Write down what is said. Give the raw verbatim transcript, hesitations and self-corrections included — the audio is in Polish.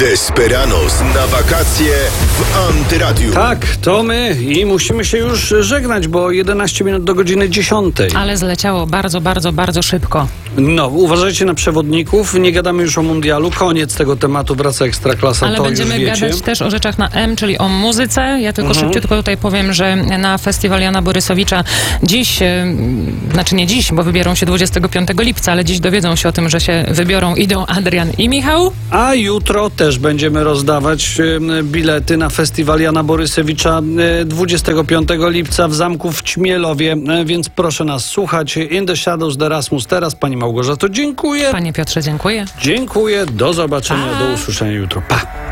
Desperados na wakacje w Antyradiu. Tak, to my i musimy się już żegnać, bo jedenaście minut do godziny dziesiątej. Ale zleciało bardzo, bardzo, bardzo szybko. No, uważajcie na przewodników, nie gadamy już o mundialu, koniec tego tematu, wraca Ekstraklasa, Ale to będziemy już wiecie. gadać też o rzeczach na M, czyli o muzyce. Ja tylko Mhm. szybciutko tutaj powiem, że na festiwal Jana Borysowicza dziś, e, znaczy nie dziś, bo wybiorą się dwudziestego piątego lipca, ale dziś dowiedzą się o tym, że się wybiorą, idą Adrian i Michał. A jutro też będziemy rozdawać e, bilety na festiwal Jana Borysowicza e, dwudziestego piątego lipca w Zamku w Ćmielowie, e, więc proszę nas słuchać. In the Shadows, The Erasmus teraz. Pani Małgorzato, dziękuję. Panie Piotrze, dziękuję. Dziękuję, do zobaczenia, Pa. do usłyszenia jutro. Pa!